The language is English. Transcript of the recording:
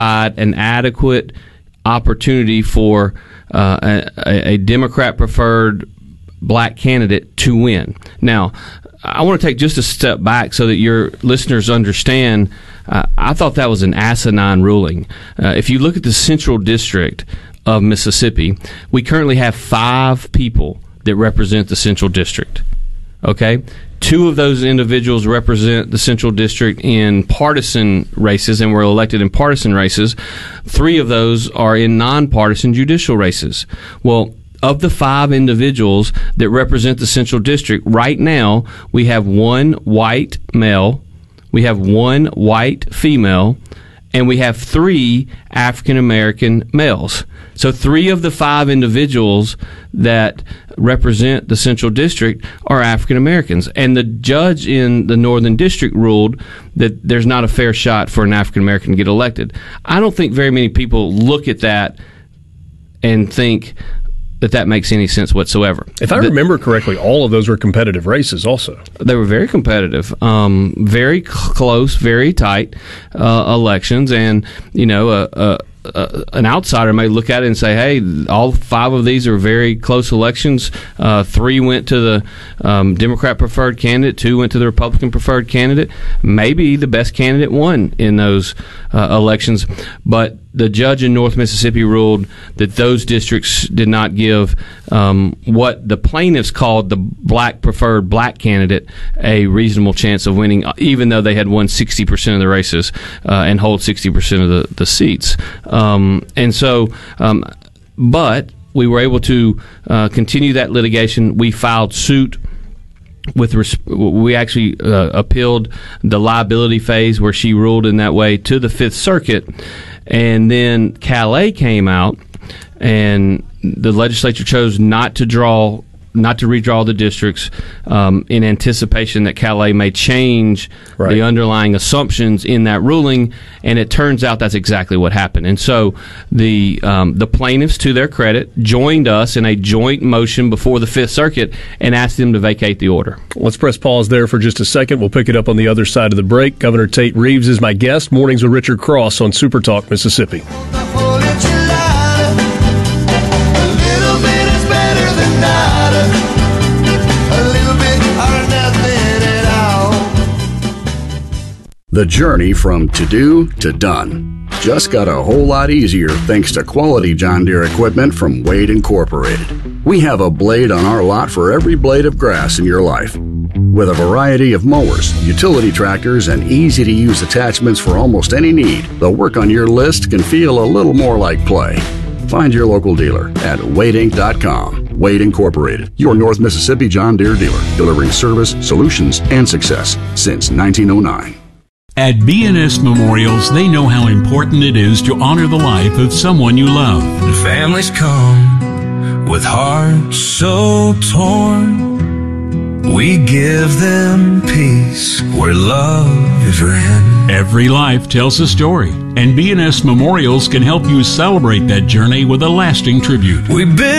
an adequate opportunity for a Democrat-preferred black candidate to win. Now, I want to take just a step back so that your listeners understand. I thought that was an asinine ruling. If you look at the Central District of Mississippi, we currently have 5 people that represent the Central District. Okay? 2 of those individuals represent the Central District in partisan races and were elected in partisan races. 3 of those are in nonpartisan judicial races. Well, of the 5 individuals that represent the Central District, right now we have 1 white male, we have 1 white female, and we have 3 African-American males. So 3 of the 5 individuals that represent the Central District are African-Americans. And the judge in the Northern District ruled that there's not a fair shot for an African-American to get elected. I don't think very many people look at that and think that makes any sense whatsoever. If I remember correctly, all of those were competitive races also. They were very competitive, very close, very tight elections. And, you know, an outsider may look at it and say, hey, all 5 of these are very close elections. 3 went to the Democrat-preferred candidate, 2 went to the Republican-preferred candidate. Maybe the best candidate won in those elections. But the judge in North Mississippi ruled that those districts did not give what the plaintiffs called the black-preferred black candidate a reasonable chance of winning, even though they had won 60% of the races and hold 60% of the seats. But we were able to continue that litigation. We filed suit. We actually appealed the liability phase where she ruled in that way to the Fifth Circuit. And then Calais came out, and the legislature chose not to redraw the districts in anticipation that Calais may change the underlying assumptions in that ruling, and it turns out that's exactly what happened. And so the plaintiffs, to their credit, joined us in a joint motion before the Fifth Circuit and asked them to vacate the order. Let's press pause there for just a second. We'll pick it up on the other side of the break. Governor Tate Reeves is my guest. Mornings with Richard Cross on Super Talk Mississippi. The journey from to-do to done just got a whole lot easier thanks to quality John Deere equipment from Wade Incorporated. We have a blade on our lot for every blade of grass in your life. With a variety of mowers, utility tractors, and easy-to-use attachments for almost any need, the work on your list can feel a little more like play. Find your local dealer at wadeinc.com. Wade Incorporated, your North Mississippi John Deere dealer, delivering service, solutions, and success since 1909. At B&S Memorials, they know how important it is to honor the life of someone you love. And families come with hearts so torn. We give them peace where love is ran. Every life tells a story, and B&S Memorials can help you celebrate that journey with a lasting tribute. We've been